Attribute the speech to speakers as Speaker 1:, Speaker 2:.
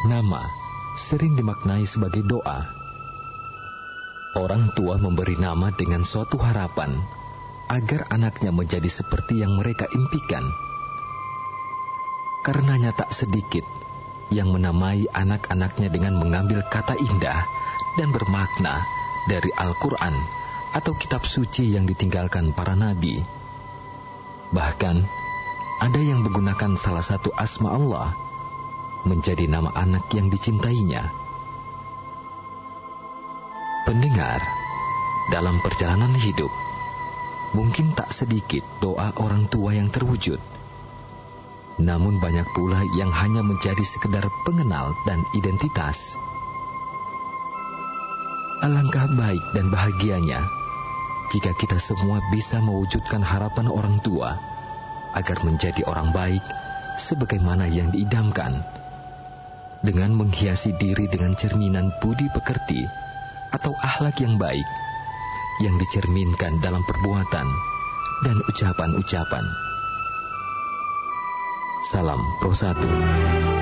Speaker 1: Nama sering dimaknai sebagai doa. Orang tua memberi nama dengan suatu harapan agar anaknya menjadi seperti yang mereka impikan. Karenanya tak sedikit yang menamai anak-anaknya dengan mengambil kata indah dan bermakna dari Al-Quran atau kitab suci yang ditinggalkan para nabi. Bahkan, ada yang menggunakan salah satu asma Allah menjadi nama anak yang dicintainya. Pendengar, dalam perjalanan hidup, mungkin tak sedikit doa orang tua yang terwujud. Namun banyak pula yang hanya menjadi sekedar pengenal dan identitas. Alangkah baik dan bahagianya jika kita semua bisa mewujudkan harapan orang tua agar menjadi orang baik sebagaimana yang diidamkan, dengan menghiasi diri dengan cerminan budi pekerti atau akhlak yang baik yang dicerminkan dalam perbuatan dan ucapan-ucapan. Salam Pro 1.